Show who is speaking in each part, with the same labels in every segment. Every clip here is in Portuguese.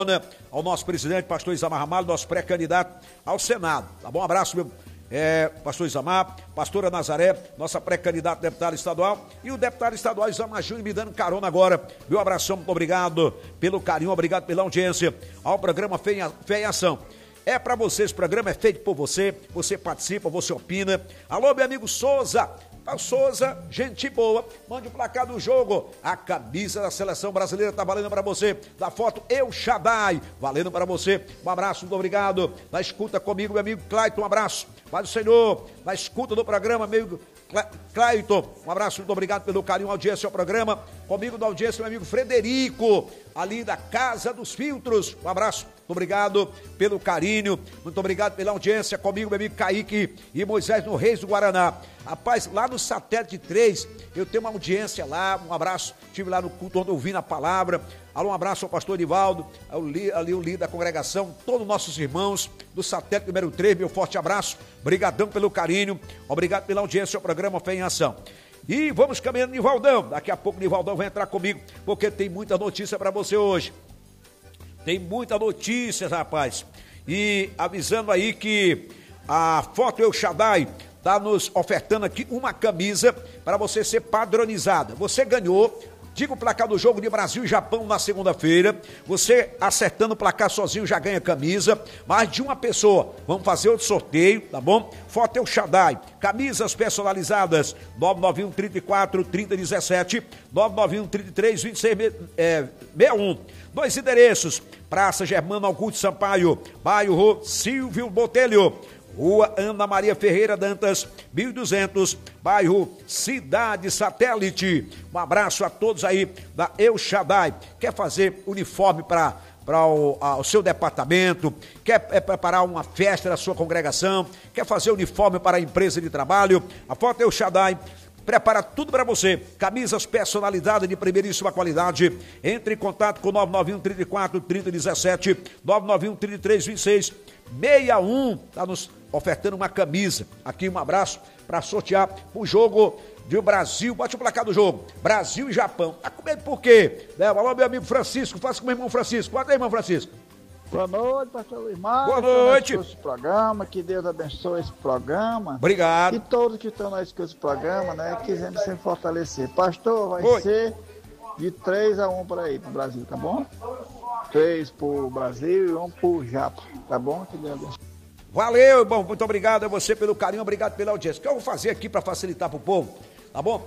Speaker 1: ao nosso presidente, pastor Isamar Ramalho, nosso pré-candidato ao Senado. Tá bom? Um abraço, meu pastor Isamar, pastora Nazaré, nossa pré-candidata a deputada estadual, e o deputado estadual Isamar Júnior me dando carona agora. Meu abração, muito obrigado pelo carinho, obrigado pela audiência ao programa Fé em Ação. É para você, esse programa é feito por você, você participa, você opina. Alô, meu amigo Souza. Souza, gente boa, mande o placar do jogo. A camisa da seleção brasileira tá valendo para você. Da foto El Shaddai, valendo para você. Um abraço, muito obrigado. Na escuta comigo, meu amigo Clayton, um abraço. Pai do Senhor, na escuta do programa, meu amigo Clayton, um abraço, muito obrigado pelo carinho, audiência ao programa. Comigo na audiência, meu amigo Frederico, ali da Casa dos Filtros. Um abraço, muito obrigado pelo carinho, muito obrigado pela audiência. Comigo, meu amigo Kaique e Moisés no Reis do Guaraná. Rapaz, lá no Satélite 3, eu tenho uma audiência lá, um abraço, estive lá no culto onde ouvindo a palavra. Alô, um abraço ao pastor Nivaldo, ali o líder da congregação, todos os nossos irmãos do Satélite número 3, meu forte abraço, brigadão pelo carinho, obrigado pela audiência ao programa Fé em Ação. E vamos caminhando, Nivaldão, daqui a pouco o Nivaldão vai entrar comigo, porque tem muita notícia para você hoje. Tem muita notícia, rapaz, e avisando aí que a Foto El Shaddai está nos ofertando aqui uma camisa para você ser padronizada. Você ganhou, diga o placar do jogo de Brasil e Japão na segunda-feira. Você acertando o placar sozinho já ganha camisa. Mais de uma pessoa. Vamos fazer outro sorteio, tá bom? Foto El Shaddai, camisas personalizadas, 991 34 30 17, 991 33 26 61. Dois endereços: Praça Germano Augusto Sampaio, bairro Silvio Botelho, Rua Ana Maria Ferreira Dantas, 1200, bairro Cidade Satélite. Um abraço a todos aí da El Shaddai. Quer fazer uniforme para o seu departamento, quer preparar uma festa da sua congregação, quer fazer uniforme para a empresa de trabalho, a Foto El Shaddai prepara tudo para você. Camisas personalizadas de primeiríssima qualidade. Entre em contato com 991 34 30 17, 991 33 26 61. Está nos ofertando uma camisa. Aqui um abraço para sortear o jogo do Brasil. Bate o placar do jogo. Brasil e Japão. Tá com medo por quê? Alô, meu amigo Francisco. Faça com o meu irmão Francisco. Bota aí, irmão Francisco.
Speaker 2: Boa noite, pastor Luiz Marcos.
Speaker 1: Boa noite.
Speaker 2: Esse programa, que Deus abençoe esse programa.
Speaker 1: Obrigado.
Speaker 2: E todos que estão na escuta desse programa, né, quisendo se fortalecer. Pastor, vai ser de 3-1 por aí, pro Brasil, tá bom? 3 pro Brasil e 1 pro Japão, tá bom? Que Deus abençoe.
Speaker 1: Valeu, irmão. Muito obrigado a você pelo carinho, obrigado pela audiência. O que eu vou fazer aqui para facilitar pro povo, tá bom?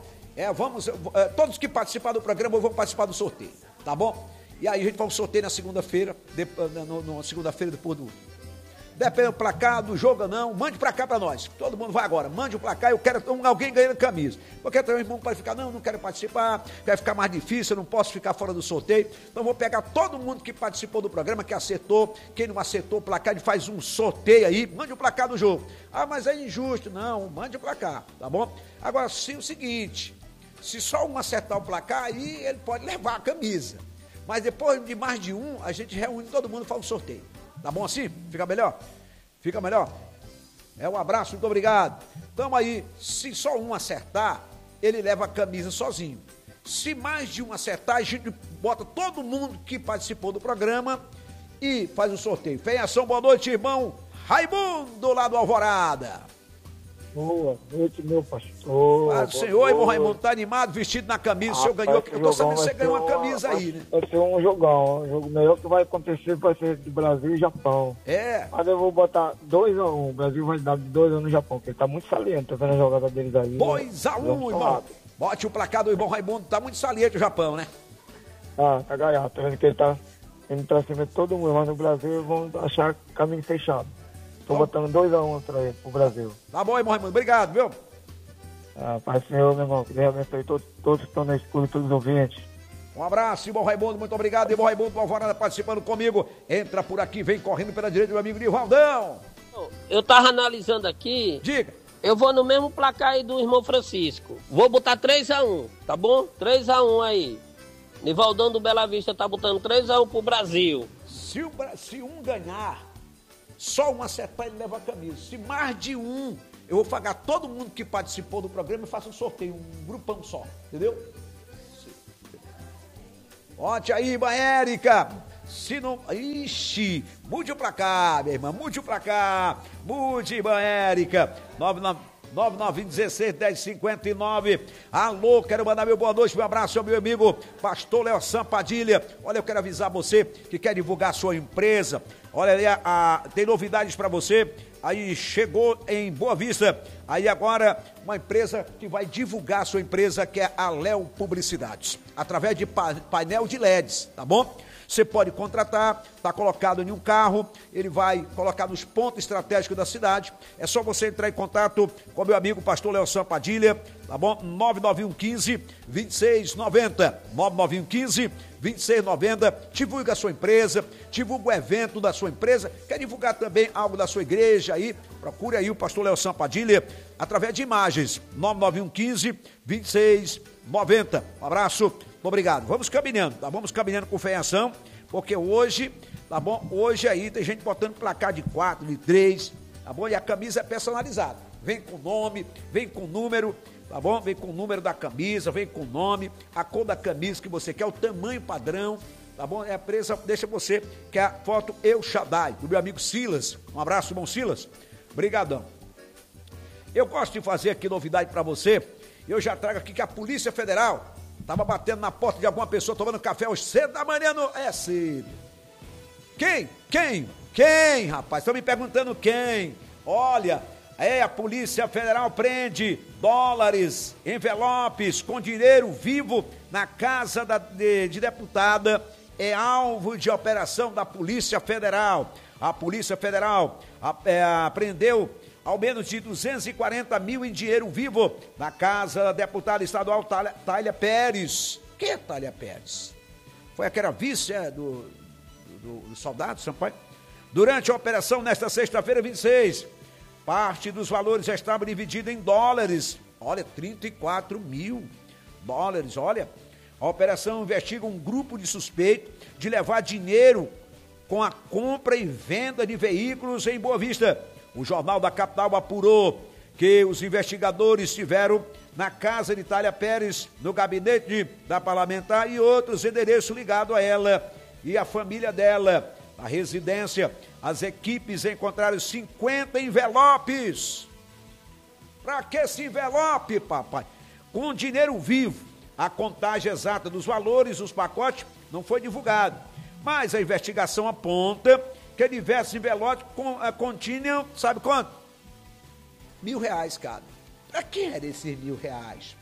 Speaker 1: Todos que participarem do programa vão participar do sorteio, tá bom? E aí a gente vai sorteio na segunda-feira, na segunda-feira depois do... Depende do placar, do jogo ou não, mande pra cá pra nós. Todo mundo vai agora, mande o placar, eu quero alguém ganhando camisa. Porque tem um irmão que pode ficar, não quero participar, vai ficar mais difícil, eu não posso ficar fora do sorteio. Então vou pegar todo mundo que participou do programa, que acertou, quem não acertou o placar, a gente faz um sorteio aí, mande o placar do jogo. Ah, mas é injusto. Não, mande o placar, tá bom? Agora, sim, o seguinte, se só um acertar o placar, aí ele pode levar a camisa. Mas depois de mais de um, a gente reúne todo mundo e faz um sorteio. Tá bom assim? Fica melhor? Fica melhor? Um abraço, muito obrigado. Então aí, se só um acertar, ele leva a camisa sozinho. Se mais de um acertar, a gente bota todo mundo que participou do programa e faz o sorteio. Fé em Ação, boa noite, irmão Raimundo, lá do Alvorada.
Speaker 3: Boa noite, meu pastor.
Speaker 1: Paz do Senhor, irmão Raimundo, tá animado, vestido na camisa, o senhor ganhou, eu tô sabendo que você ganhou uma camisa aí, né?
Speaker 3: Vai ser um jogão, o jogo melhor que vai acontecer vai ser de Brasil e Japão. Mas eu vou botar 2-1, o Brasil vai dar de 2-1 no Japão, porque ele tá muito saliente, tá vendo a jogada deles aí.
Speaker 1: 2-1, irmão. Bote o placar do irmão Raimundo, tá muito saliente o Japão, né?
Speaker 3: Tá ganhado, tá vendo que ele tá indo pra cima de todo mundo, mas no Brasil vão achar caminho fechado. Tô botando 2-1 pra ele, pro Brasil.
Speaker 1: Tá bom, irmão Raimundo. Obrigado, viu?
Speaker 3: Pai do Senhor, meu irmão. Que Deus abençoe todos que estão na escuta, todos os ouvintes.
Speaker 1: Um abraço, irmão Raimundo. Muito obrigado, irmão Raimundo do Alvorada participando comigo. Entra por aqui, vem correndo pela direita, meu amigo Nivaldão.
Speaker 4: Eu tava analisando aqui.
Speaker 1: Diga.
Speaker 4: Eu vou no mesmo placar aí do irmão Francisco. Vou botar 3-1, tá bom? 3-1 aí. Nivaldão do Bela Vista tá botando 3-1 pro Brasil.
Speaker 1: Se um ganhar, só um acertar, ele leva a camisa. Se mais de um, eu vou pagar todo mundo que participou do programa e faço um sorteio, um grupão só, entendeu? Bote aí, irmã Érica. Se não... Ixi, mude o placar, minha irmã, mude o placar. Mude, irmã Érica. 9916-1059. Alô, quero mandar meu boa noite, meu abraço ao meu amigo pastor Leosan Padilha. Olha, eu quero avisar você que quer divulgar a sua empresa. Olha ali, tem novidades para você. Aí chegou em Boa Vista. Aí agora uma empresa que vai divulgar a sua empresa, que é a Léo Publicidades, através de painel de LEDs, tá bom? Você pode contratar, está colocado em um carro, ele vai colocar nos pontos estratégicos da cidade. É só você entrar em contato com meu amigo pastor Leosan Padilha, tá bom? 99115-2690. 99115-2690. Divulga a sua empresa, divulga o evento da sua empresa. Quer divulgar também algo da sua igreja aí? Procure aí o pastor Leosan Padilha através de imagens. 99115-2690. Um abraço. Obrigado. Vamos caminhando, tá? Vamos caminhando com fé em ação, porque hoje, tá bom? Hoje aí tem gente botando placar de 4, de 3, tá bom? E a camisa é personalizada. Vem com nome, vem com número, tá bom? Vem com o número da camisa, vem com o nome, a cor da camisa que você quer, o tamanho padrão, tá bom? É a presa, deixa você, que é a foto El Shaddai, do meu amigo Silas. Um abraço, irmão Silas. Brigadão. Eu gosto de fazer aqui novidade para você. Eu já trago aqui que a Polícia Federal estava batendo na porta de alguma pessoa tomando café às 7 da manhã É cedo. Quem, rapaz? Estão me perguntando quem. Olha, a Polícia Federal prende dólares, envelopes com dinheiro vivo na casa de deputada. É alvo de operação da Polícia Federal. A Polícia Federal apreendeu ao menos de 240 mil em dinheiro vivo na casa da deputada estadual Tália Pérez. Quem é Tália Pérez? Foi aquela vice do soldado Sampaio? Durante a operação nesta sexta-feira, 26, parte dos valores já estavam divididos em dólares. Olha, 34 mil dólares, olha. A operação investiga um grupo de suspeitos de levar dinheiro com a compra e venda de veículos em Boa Vista. O Jornal da Capital apurou que os investigadores estiveram na casa de Tália Pérez, no gabinete da parlamentar e outros endereços ligados a ela e a família dela. Na residência, as equipes encontraram 50 envelopes. Para que esse envelope, papai? Com dinheiro vivo. A contagem exata dos valores dos pacotes não foi divulgada, mas a investigação aponta que diversos envelopes continham, sabe quanto? R$1.000 cada. Para quem era esses R$1.000?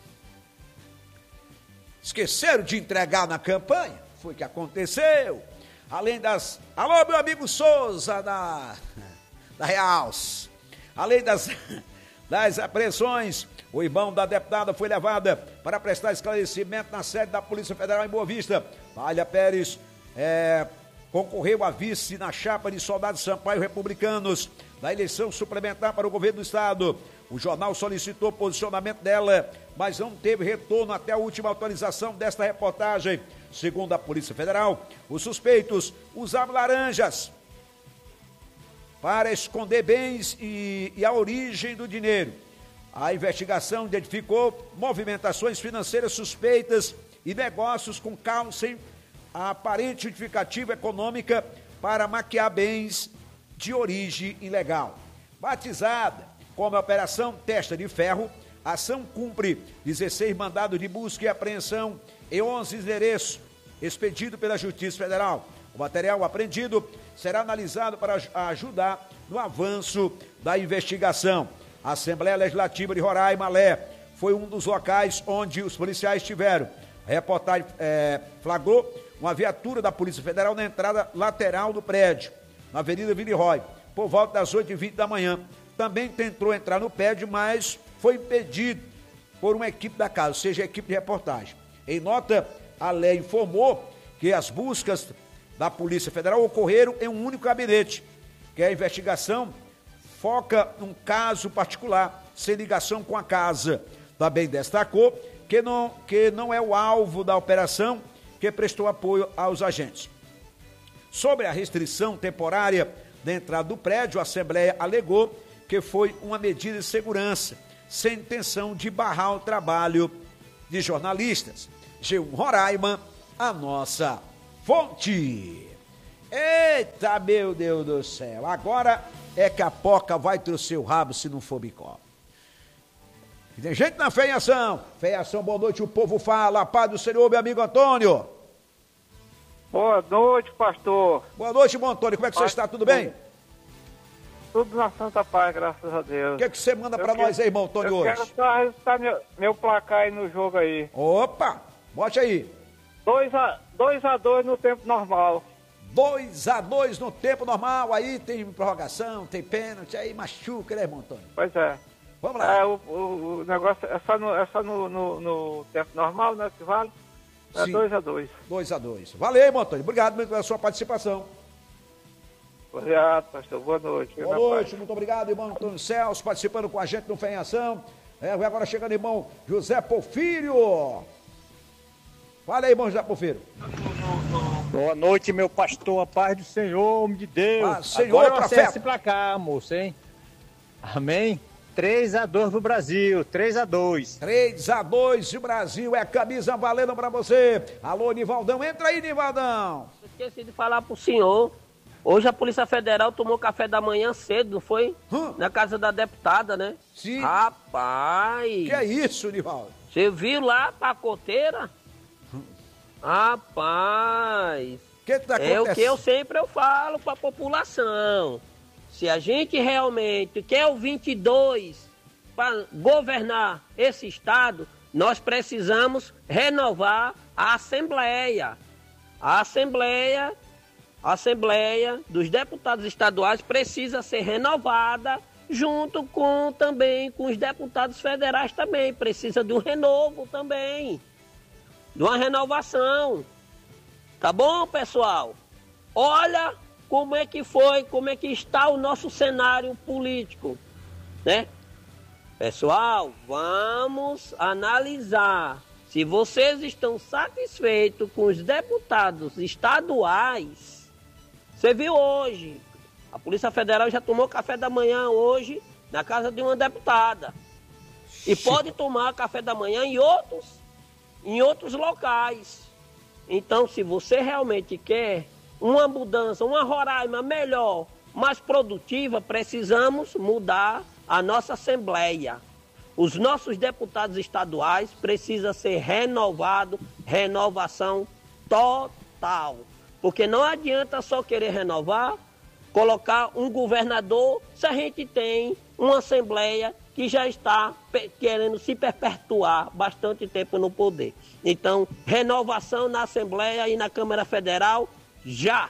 Speaker 1: Esqueceram de entregar na campanha? Foi o que aconteceu. Além das... Alô, meu amigo Souza, da Realce. Além das apreensões, o irmão da deputada foi levada para prestar esclarecimento na sede da Polícia Federal em Boa Vista. Tália Pérez concorreu a vice na chapa de Soldado Sampaio Republicanos na eleição suplementar para o governo do estado. O jornal solicitou posicionamento dela, mas não teve retorno até a última atualização desta reportagem. Segundo a Polícia Federal, os suspeitos usavam laranjas para esconder bens e a origem do dinheiro. A investigação identificou movimentações financeiras suspeitas e negócios com carros sem a aparente justificativa econômica para maquiar bens de origem ilegal. Batizada como a Operação Testa de Ferro, a ação cumpre 16 mandados de busca e apreensão em 11 endereços, expedido pela Justiça Federal. O material apreendido será analisado para ajudar no avanço da investigação. A Assembleia Legislativa de Roraima, Lé, foi um dos locais onde os policiais estiveram. A reportagem flagrou uma viatura da Polícia Federal na entrada lateral do prédio, na Avenida Villeroy, por volta das 8h20 da manhã. Também tentou entrar no prédio, mas foi impedido por uma equipe da casa, ou seja, a equipe de reportagem. Em nota, a lei informou que as buscas da Polícia Federal ocorreram em um único gabinete, que a investigação foca num caso particular, sem ligação com a casa. Também destacou que não é o alvo da operação, que prestou apoio aos agentes. Sobre a restrição temporária da entrada do prédio, a Assembleia alegou que foi uma medida de segurança, sem intenção de barrar o trabalho de jornalistas. G1 Roraima, a nossa fonte. Eita, meu Deus do céu. Agora é que a porca vai trouxer o rabo se não for bicó. Tem gente na feiação. Feiação, boa noite, o povo fala. Paz do Senhor, meu amigo Antônio.
Speaker 5: Boa noite, pastor.
Speaker 1: Boa noite, bom Antônio. Como é que você está? Tudo bem?
Speaker 5: Tudo na santa paz, graças a Deus.
Speaker 1: O que você manda pra nós aí, irmão Antônio, hoje?
Speaker 5: Eu quero só registrar meu placar aí no jogo aí.
Speaker 1: Opa, bote aí.
Speaker 5: 2-2 no tempo normal.
Speaker 1: 2-2 no tempo normal, aí tem prorrogação, tem pênalti, aí machuca, né, irmão Antônio?
Speaker 5: Pois é.
Speaker 1: Vamos lá.
Speaker 5: O negócio é só no tempo normal, né, que vale? É 2-2.
Speaker 1: 2-2. Valeu, irmão Antônio. Obrigado muito pela sua participação.
Speaker 5: Obrigado, pastor. Boa noite.
Speaker 1: Boa noite, muito obrigado, irmão Antônio Celso, participando com a gente no Fé em Ação. Agora chegando, irmão José Porfírio. Fala aí, irmão José Porfírio.
Speaker 6: Boa noite, meu pastor, a paz do Senhor, homem de Deus.
Speaker 1: Senhor,
Speaker 6: agora acesse pra cá, moço, hein? Amém? 3-2 pro Brasil, 3-2.
Speaker 1: 3-2 e o Brasil, é camisa valendo pra você. Alô, Nivaldão, entra aí, Nivaldão.
Speaker 4: Esqueci de falar pro senhor. Hoje a Polícia Federal tomou café da manhã cedo, não foi? Na casa da deputada, né?
Speaker 1: Sim.
Speaker 4: Rapaz.
Speaker 1: Que é isso, Nivaldo?
Speaker 4: Você viu lá a pacoteira? Rapaz.
Speaker 1: Que tá acontecendo?
Speaker 4: É o que eu sempre falo pra população. Se a gente realmente quer o 22 para governar esse estado, nós precisamos renovar a Assembleia. A Assembleia dos Deputados Estaduais precisa ser renovada, junto também com os deputados federais também. Precisa de um renovo também, de uma renovação. Tá bom, pessoal? Olha como é que foi, como é que está o nosso cenário político, né? Pessoal, vamos analisar se vocês estão satisfeitos com os deputados estaduais. Você viu hoje, a Polícia Federal já tomou café da manhã hoje na casa de uma deputada. E pode tomar café da manhã em outros locais. Então, se você realmente quer uma mudança, uma Roraima melhor, mais produtiva, precisamos mudar a nossa Assembleia. Os nossos deputados estaduais precisam ser renovados, renovação total. Porque não adianta só querer renovar, colocar um governador, se a gente tem uma Assembleia que já está querendo se perpetuar bastante tempo no poder. Então, renovação na Assembleia e na Câmara Federal, já.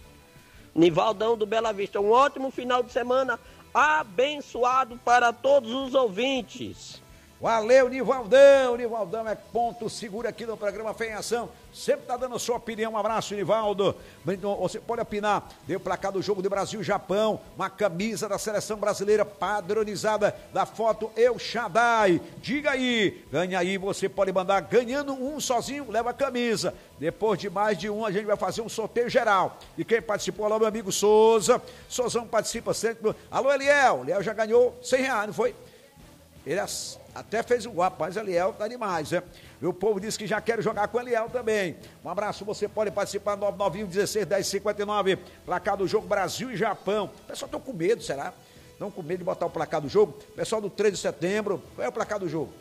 Speaker 4: Nivaldão do Bela Vista, um ótimo final de semana abençoado para todos os ouvintes.
Speaker 1: Valeu, Nivaldão. Nivaldão é ponto seguro aqui no programa Fé em Ação. Sempre está dando a sua opinião. Um abraço, Nivaldo. Você pode opinar. Deu placar do jogo de Brasil e Japão. Uma camisa da seleção brasileira padronizada da foto El Shaddai. Diga aí. Ganha aí. Você pode mandar ganhando um sozinho, leva a camisa. Depois de mais de um, a gente vai fazer um sorteio geral. E quem participou lá, meu amigo Souza. Souzão participa sempre. Alô, Eliel. Eliel já ganhou R$100, não foi? Ele até fez um guapo, mas Eliel tá demais, né? E o povo disse que já quer jogar com Eliel também. Um abraço, você pode participar, 991-16-1059, placar do jogo Brasil e Japão. O pessoal tá com medo, será? Estão com medo de botar o placar do jogo? Pessoal do 3 de setembro, qual é o placar do jogo?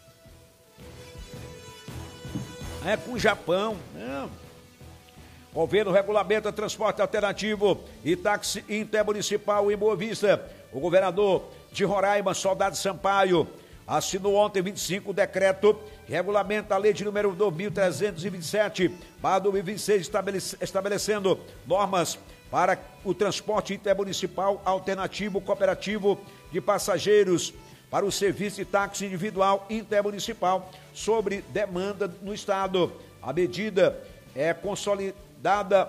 Speaker 1: É com o Japão, né? Governo regulamenta transporte alternativo e táxi intermunicipal em Boa Vista. O governador de Roraima, Soldado Sampaio, assinou ontem 25 o decreto que regulamenta a lei de número 2.327/2026, estabelecendo normas para o transporte intermunicipal alternativo cooperativo de passageiros para o serviço de táxi individual intermunicipal sobre demanda no estado. A medida é consolidada,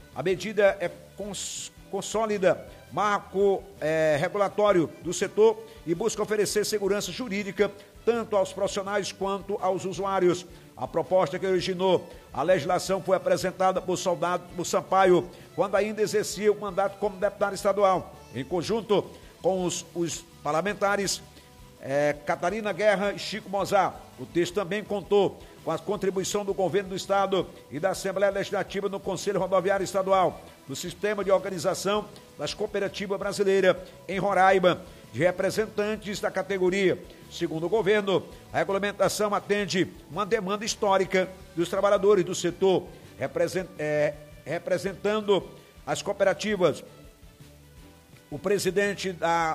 Speaker 1: consolida marco regulatório do setor e busca oferecer segurança jurídica tanto aos profissionais quanto aos usuários. A proposta que originou a legislação foi apresentada por Soldado Sampaio quando ainda exercia o mandato como deputado estadual, em conjunto com os parlamentares Catarina Guerra e Chico Mozart. O texto também contou com a contribuição do governo do estado e da Assembleia Legislativa no Conselho Rodoviário Estadual. do Sistema de Organização das Cooperativas Brasileiras em Roraima, de representantes da categoria. Segundo o governo, a regulamentação atende uma demanda histórica dos trabalhadores do setor, representando as cooperativas. O presidente da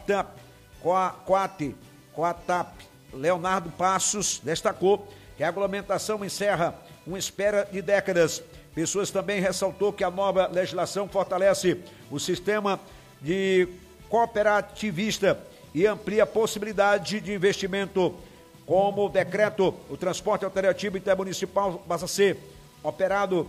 Speaker 1: Coatap, Leonardo Passos, destacou que a regulamentação encerra uma espera de décadas. Pessoas também ressaltou que a nova legislação fortalece o sistema de cooperativista e amplia a possibilidade de investimento. Como o decreto, o transporte alternativo intermunicipal passa a ser operado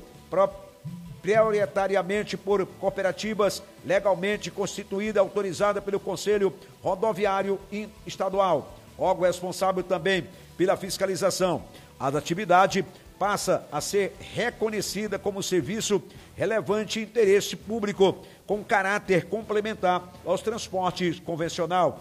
Speaker 1: prioritariamente por cooperativas legalmente constituída e autorizada pelo Conselho Rodoviário Estadual, órgão responsável também pela fiscalização. A atividade passa a ser reconhecida como serviço relevante de interesse público, com caráter complementar aos transportes convencional.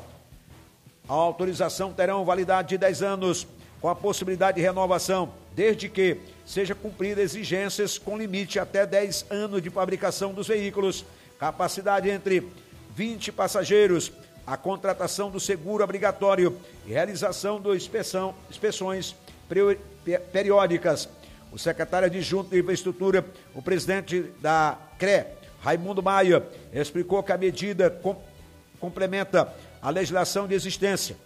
Speaker 1: A autorização terá validade de 10 anos, com a possibilidade de renovação, desde que seja cumprida exigências com limite até 10 anos de fabricação dos veículos, capacidade entre 20 passageiros, a contratação do seguro obrigatório e realização de inspeções periódicas. O secretário adjunto de Infraestrutura, o presidente da CRE, Raimundo Maia, explicou que a medida complementa a legislação existente.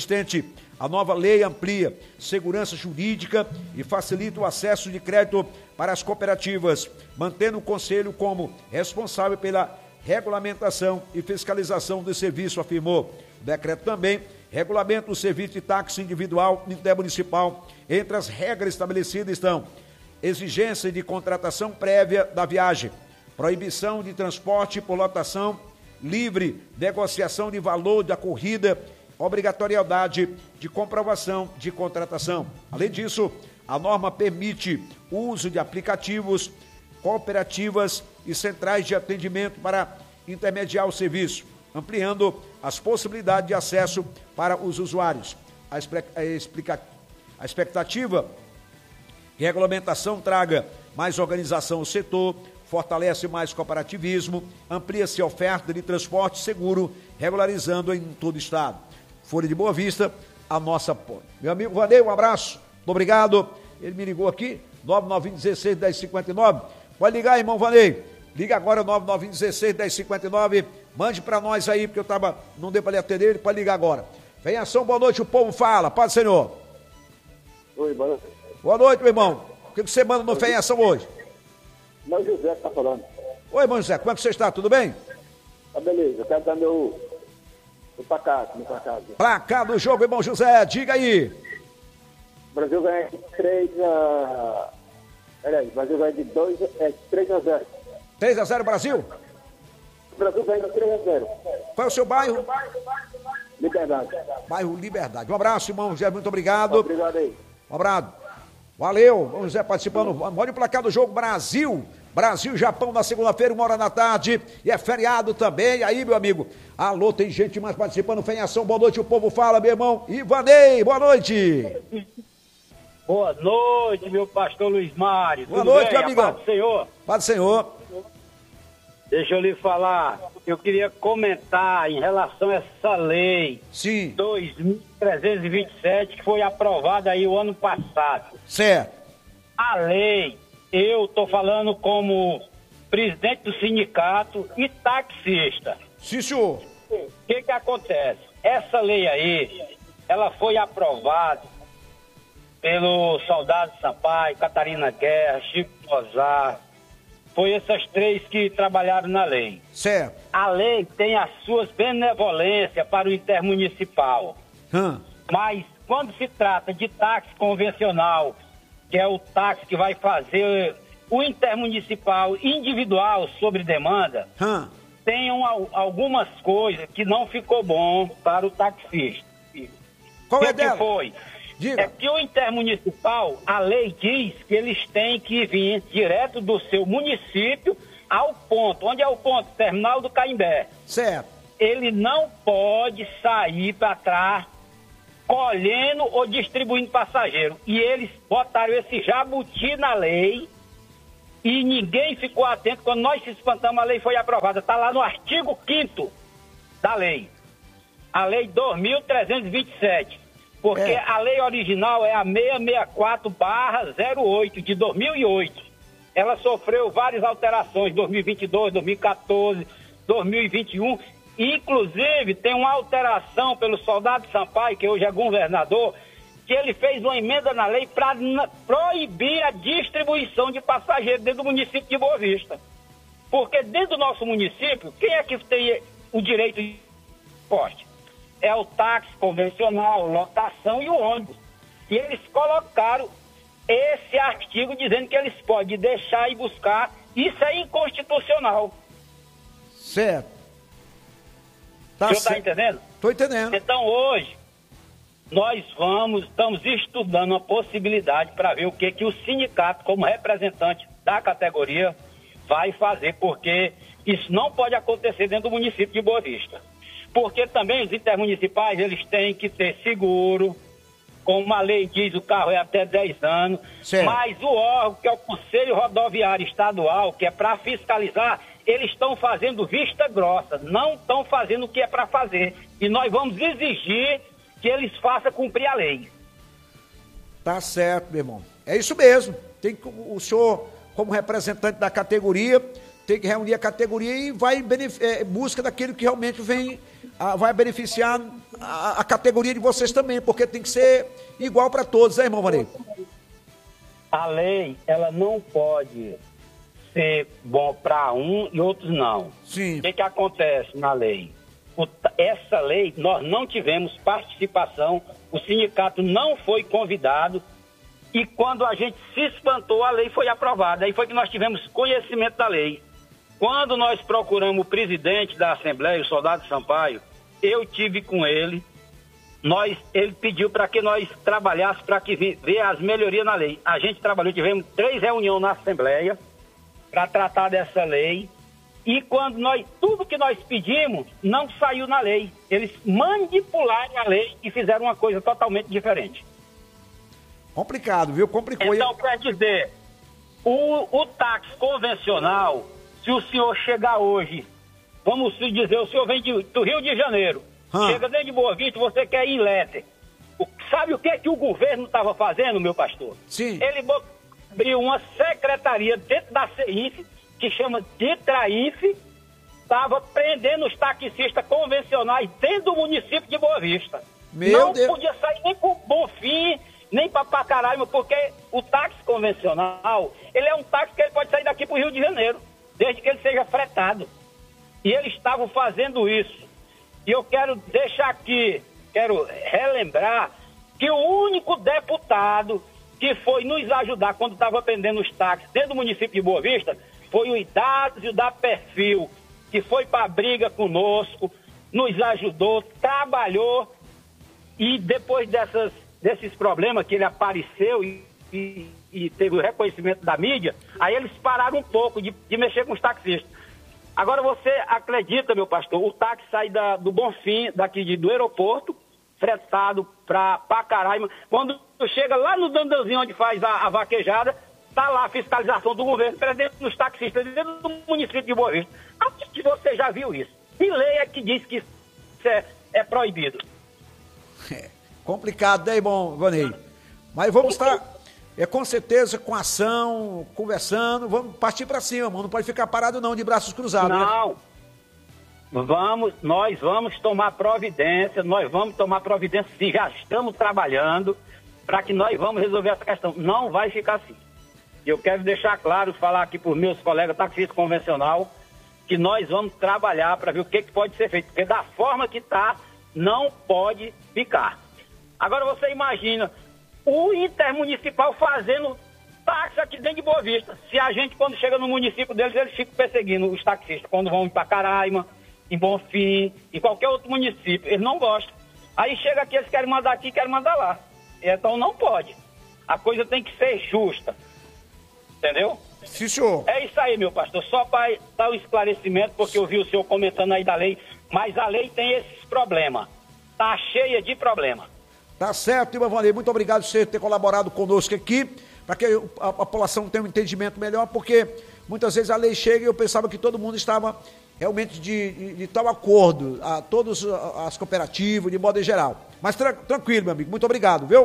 Speaker 1: A nova lei amplia segurança jurídica e facilita o acesso de crédito para as cooperativas, mantendo o Conselho como responsável pela regulamentação e fiscalização do serviço, afirmou. O decreto também regulamenta o serviço de táxi individual intermunicipal. Entre as regras estabelecidas estão exigência de contratação prévia da viagem, proibição de transporte por lotação, livre negociação de valor da corrida, obrigatoriedade de comprovação de contratação. Além disso, a norma permite o uso de aplicativos, cooperativas e centrais de atendimento para intermediar o serviço, ampliando as possibilidades de acesso para os usuários. A expectativa que a regulamentação traga mais organização ao setor, fortalece mais cooperativismo, amplia-se a oferta de transporte seguro, regularizando em todo o estado. Folha de Boa Vista, a nossa ponte. Meu amigo Vanei, um abraço, muito obrigado. Ele me ligou aqui, 99116-1059. Pode ligar, irmão Vanei. Liga agora, 99116-1059. Mande para nós aí, porque não deu para lhe atender, ele pode ligar agora. Vem ação, boa noite, o povo fala. Paz do Senhor.
Speaker 7: Oi, boa noite.
Speaker 1: Boa noite, meu irmão. O que você manda no Fé em Ação hoje?
Speaker 7: Não, José que tá falando.
Speaker 1: Oi, irmão José, como é que você está? Tudo bem?
Speaker 7: Tá beleza, eu quero dar meu placar.
Speaker 1: Placar do jogo, irmão José, diga aí.
Speaker 7: O Brasil ganha de 3-0.
Speaker 1: 3-0 Brasil?
Speaker 7: O Brasil ganha de 3-0.
Speaker 1: Qual é o seu bairro?
Speaker 7: Liberdade.
Speaker 1: Bairro Liberdade. Um abraço, irmão José, muito obrigado.
Speaker 7: Obrigado aí.
Speaker 1: Um abraço. Valeu, irmão José participando. Olha o placar do jogo, Brasil e Japão na segunda-feira, 1h da tarde, e é feriado também. Aí, meu amigo, alô, tem gente mais participando, Fé em Ação, boa noite, o povo fala, meu irmão. Ivanei, boa noite.
Speaker 8: Boa noite, meu pastor Luiz Mário.
Speaker 1: Boa noite, meu amigão.
Speaker 8: Paz do Senhor.
Speaker 1: Paz do Senhor.
Speaker 8: Deixa eu lhe falar, eu queria comentar em relação a essa lei.
Speaker 1: Sim.
Speaker 8: 2327, que foi aprovada aí o ano passado.
Speaker 1: Certo.
Speaker 8: A lei, eu tô falando como presidente do sindicato e taxista.
Speaker 1: Sim, senhor.
Speaker 8: O que acontece? Essa lei aí, ela foi aprovada pelo Soldado Sampaio, Catarina Guerra, Chico Mozart. Foi essas três que trabalharam na lei.
Speaker 1: Certo.
Speaker 8: A lei tem as suas benevolências para o intermunicipal. Mas quando se trata de táxi convencional, que é o táxi que vai fazer o intermunicipal individual sobre demanda, tem algumas coisas que não ficou bom para o taxista.
Speaker 1: Qual é dela?
Speaker 8: Que foi?
Speaker 1: Diga.
Speaker 8: É que o intermunicipal, a lei diz que eles têm que vir direto do seu município ao ponto. Onde é o ponto? Terminal do Caimbé.
Speaker 1: Certo.
Speaker 8: Ele não pode sair para trás colhendo ou distribuindo passageiro. E eles botaram esse jabuti na lei e ninguém ficou atento. Quando nós se espantamos, a lei foi aprovada. Está lá no artigo 5º da lei. A lei 2.327. Porque a lei original é a 664/08 de 2008. Ela sofreu várias alterações, 2022, 2014, 2021. Inclusive, tem uma alteração pelo Soldado Sampaio, que hoje é governador, que ele fez uma emenda na lei para proibir a distribuição de passageiros dentro do município de Boa Vista. Porque dentro do nosso município, quem é que tem o direito de transporte? É o táxi convencional, lotação e o ônibus. E eles colocaram esse artigo dizendo que eles podem deixar e buscar. Isso é inconstitucional.
Speaker 1: Certo.
Speaker 8: O senhor está entendendo?
Speaker 1: Estou entendendo.
Speaker 8: Então hoje, nós estamos estudando a possibilidade para ver o que o sindicato, como representante da categoria, vai fazer, porque isso não pode acontecer dentro do município de Boa Vista. Porque também os intermunicipais, eles têm que ter seguro, como a lei diz, o carro é até 10 anos, certo. Mas o órgão, que é o Conselho Rodoviário Estadual, que é para fiscalizar, eles estão fazendo vista grossa, não estão fazendo o que é para fazer. E nós vamos exigir que eles façam cumprir a lei.
Speaker 1: Tá certo, meu irmão. É isso mesmo. Tem que, o senhor, como representante da categoria, tem que reunir a categoria e vai busca daquilo que realmente vai beneficiar a categoria de vocês também, porque tem que ser igual para todos, né, irmão Vanei?
Speaker 8: A lei, ela não pode ser bom para um e outros não.
Speaker 1: Sim.
Speaker 8: O que acontece na lei? Essa lei, nós não tivemos participação, o sindicato não foi convidado, e quando a gente se espantou, a lei foi aprovada. Aí foi que nós tivemos conhecimento da lei. Quando nós procuramos o presidente da Assembleia, o Soldado Sampaio, eu tive com ele, ele pediu para que nós trabalhássemos para que ver as melhorias na lei. A gente trabalhou, tivemos 3 reuniões na Assembleia para tratar dessa lei, e tudo que nós pedimos não saiu na lei. Eles manipularam a lei e fizeram uma coisa totalmente diferente.
Speaker 1: Complicado, viu? Complicou.
Speaker 8: Então, quer dizer, o táxi convencional, se o senhor chegar hoje, vamos dizer, o senhor vem do Rio de Janeiro, chega dentro de Boa Vista, você quer ir em Léter. Sabe o que o governo estava fazendo, meu pastor?
Speaker 1: Sim.
Speaker 8: Ele abriu uma secretaria dentro da CEIF, que chama de TRAIF, estava prendendo os taxistas convencionais dentro do município de Boa Vista. Não podia sair nem para o Bonfim, nem para Pacaraima, porque o táxi convencional, ele é um táxi que ele pode sair daqui para o Rio de Janeiro, desde que ele seja fretado. E eles estavam fazendo isso. E eu quero deixar aqui, quero relembrar que o único deputado que foi nos ajudar quando estava prendendo os táxis dentro do município de Boa Vista foi o Idácio da Perfil, que foi para a briga conosco, nos ajudou, trabalhou, e depois desses problemas que ele apareceu e teve o reconhecimento da mídia, aí eles pararam um pouco de mexer com os taxistas. Agora você acredita, meu pastor, o táxi sai do Bonfim, daqui do aeroporto, fretado para Pacaraima, quando chega lá no Dandanzinho, onde faz a vaquejada, está lá a fiscalização do governo, prendendo os taxistas dentro do município de Boa Vista. Acho que você já viu isso. E lei é que diz que isso é proibido.
Speaker 1: Complicado, né, irmão Vanei? Mas vamos estar, com certeza, com ação, conversando, vamos partir para cima, irmão. Não pode ficar parado não, de braços cruzados.
Speaker 8: Não.
Speaker 1: Né?
Speaker 8: Nós vamos tomar providência sim, já estamos trabalhando para que nós vamos resolver essa questão. Não vai ficar assim. Eu quero deixar claro, falar aqui para os meus colegas taxistas convencional, que nós vamos trabalhar para ver o que pode ser feito, porque da forma que está, não pode ficar. Agora você imagina o intermunicipal fazendo táxi aqui dentro de Boa Vista. Se a gente, quando chega no município deles, eles ficam perseguindo os taxistas, quando vão em Pacaraima, em Bonfim, em qualquer outro município. Eles não gostam. Aí chega aqui, eles querem mandar aqui, querem mandar lá. Então não pode. A coisa tem que ser justa. Entendeu?
Speaker 1: Sim, senhor.
Speaker 8: É isso aí, meu pastor. Só para dar o esclarecimento, porque eu vi o senhor comentando aí da lei, mas a lei tem esses problemas. Tá cheia de problemas.
Speaker 1: Tá certo, irmão Vanei, muito obrigado por você ter colaborado conosco aqui, para que a população tenha um entendimento melhor, porque muitas vezes a lei chega e eu pensava que todo mundo estava realmente de tal acordo, a todas as cooperativas, de modo em geral. Mas tranquilo, meu amigo, muito obrigado, viu?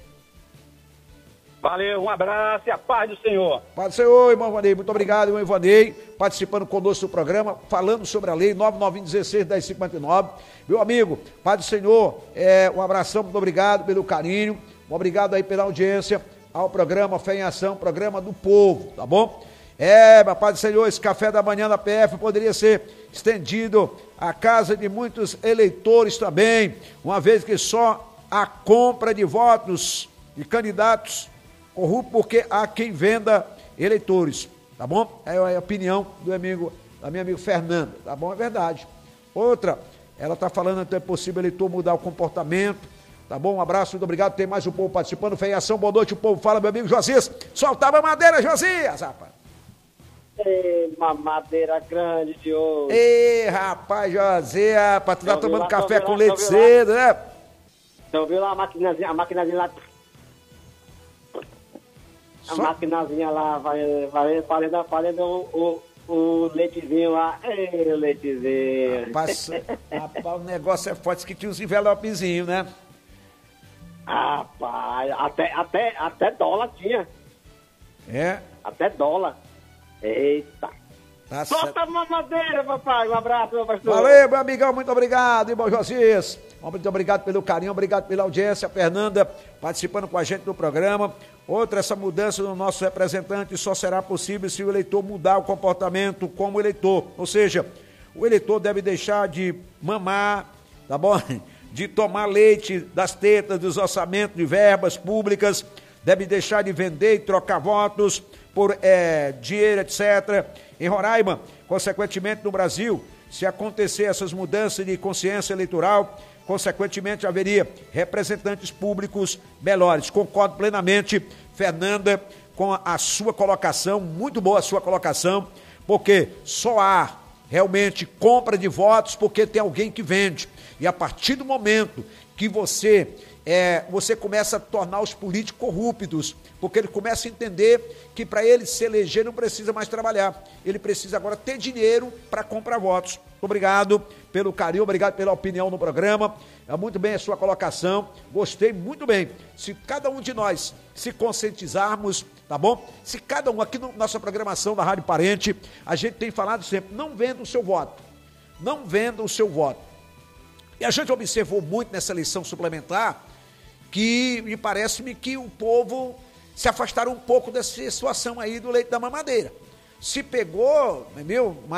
Speaker 8: Valeu, um abraço e a paz do Senhor.
Speaker 1: Paz do Senhor, irmão Ivanei, muito obrigado, irmão Ivanei, participando conosco do programa, falando sobre a lei 99116-1059. Meu amigo, paz do Senhor, um abração, muito obrigado pelo carinho, obrigado aí pela audiência ao programa Fé em Ação, programa do povo, tá bom? Meu paz do Senhor, esse café da manhã da PF poderia ser estendido à casa de muitos eleitores também, uma vez que só a compra de votos de candidatos corrupto, porque há quem venda eleitores, tá bom? É a opinião da minha amiga Fernanda, tá bom? É verdade. Outra, ela está falando que é possível o eleitor mudar o comportamento, tá bom? Um abraço, muito obrigado, tem mais um povo participando, Fé em Ação, boa noite, o povo fala, meu amigo Josias, soltava a madeira, Josias, rapaz.
Speaker 7: Ei, uma madeira grande de hoje.
Speaker 1: Ei, rapaz, Josias, rapaz, tu tá tomando café com leite cedo, né?
Speaker 7: Então viu lá a maquinazinha lá... A maquinazinha lá vai fazendo o leitezinho lá. Ei, o leitezinho.
Speaker 1: Rapaz, o negócio é forte, que tinha uns envelopezinhos, né?
Speaker 7: Rapaz, até dólar tinha.
Speaker 1: É?
Speaker 7: Até dólar. Eita.
Speaker 1: Tá
Speaker 7: solta
Speaker 1: certo.
Speaker 7: Uma madeira, papai. Um abraço, meu pastor.
Speaker 1: Valeu, meu amigão, muito obrigado, irmão Josias. Muito obrigado pelo carinho, obrigado pela audiência. A Fernanda participando com a gente do programa. Outra, essa mudança do nosso representante só será possível se o eleitor mudar o comportamento como eleitor. Ou seja, o eleitor deve deixar de mamar, tá bom? De tomar leite das tetas, dos orçamentos de verbas públicas, deve deixar de vender e trocar votos por dinheiro, etc. Em Roraima, consequentemente no Brasil, se acontecer essas mudanças de consciência eleitoral, consequentemente haveria representantes públicos melhores. Concordo plenamente, Fernanda, com a sua colocação, muito boa a sua colocação, porque só há realmente compra de votos porque tem alguém que vende. E a partir do momento que você começa a tornar os políticos corruptos, porque ele começa a entender que para ele se eleger não precisa mais trabalhar, ele precisa agora ter dinheiro para comprar votos. Obrigado pelo carinho, obrigado pela opinião no programa, muito bem a sua colocação, gostei muito bem. Se cada um de nós se conscientizarmos, tá bom? Se cada um aqui na nossa programação da Rádio Parente, a gente tem falado sempre, não venda o seu voto, não venda o seu voto. E a gente observou muito nessa eleição suplementar que me parece-me que o povo se afastaram um pouco dessa situação aí do leite da mamadeira. Se pegou, meu